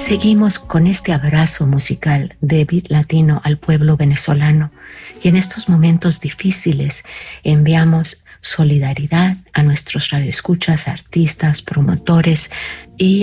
Seguimos con este abrazo musical de Beat Latino al pueblo venezolano y en estos momentos difíciles enviamos solidaridad a nuestros radioescuchas, artistas, promotores y